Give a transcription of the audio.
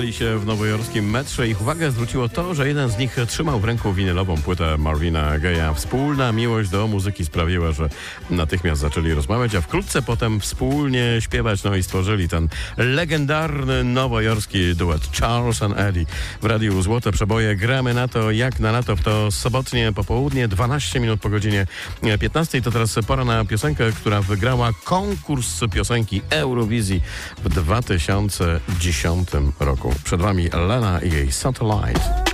spotkali się w nowojorskim metrze. Ich uwagę zwróciło to, że jeden z nich trzymał w ręku winylową płytę Marvina Gaye'a. Wspólna miłość do muzyki sprawiła, że natychmiast zaczęli rozmawiać, a wkrótce potem wspólnie śpiewać, no i stworzyli ten legendarny nowojorski duet Charles and Eddie. W Radiu Złote Przeboje gramy na to, jak na lato w to sobotnie popołudnie, 12 minut po godzinie 15. To teraz pora na piosenkę, która wygrała konkurs piosenki Eurowizji w 2010 roku. Przed wami Lena i jej Satellite.